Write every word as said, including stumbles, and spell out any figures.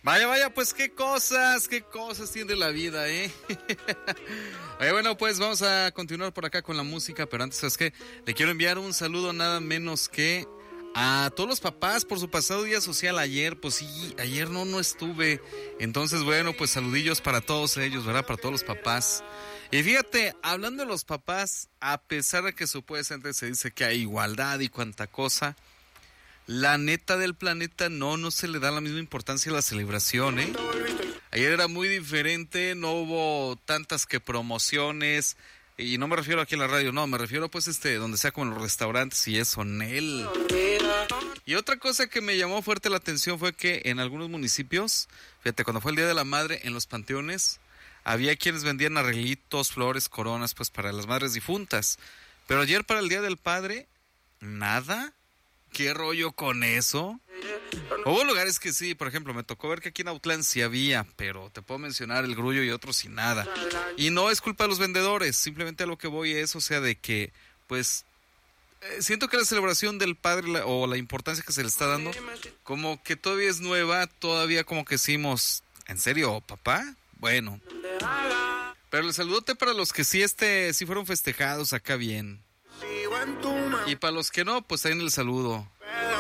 Vaya, vaya, pues qué cosas, qué cosas tiene la vida, ¿eh? Oye, bueno, pues vamos a continuar por acá con la música, pero antes, ¿sabes qué? Le quiero enviar un saludo nada menos que a todos los papás por su pasado día social ayer. Pues sí, ayer no, no estuve. Entonces, bueno, pues saludillos para todos ellos, ¿verdad? Para todos los papás. Y fíjate, hablando de los papás, a pesar de que supuestamente se dice que hay igualdad y cuanta cosa, la neta del planeta no, no se le da la misma importancia a la celebración, ¿eh? Ayer era muy diferente, no hubo tantas que promociones, y no me refiero aquí en la radio, no, me refiero pues este, donde sea como en los restaurantes y eso, Nel. Y otra cosa que me llamó fuerte la atención fue que en algunos municipios, fíjate, cuando fue el Día de la Madre, en los panteones, había quienes vendían arreglitos, flores, coronas, pues para las madres difuntas. Pero ayer para el Día del Padre, nada. ¿Qué rollo con eso? Hubo lugares que sí, por ejemplo, me tocó ver que aquí en Autlán sí había, pero te puedo mencionar el Grullo y otros sin nada. Y no es culpa de los vendedores, simplemente a lo que voy es, o sea, de que, pues, eh, siento que la celebración del padre la, o la importancia que se le está dando, como que todavía es nueva, todavía como que decimos, ¿en serio, papá? Bueno. Pero el saludote para los que sí, este, sí fueron festejados acá bien. Y para los que no, pues ahí en el saludo.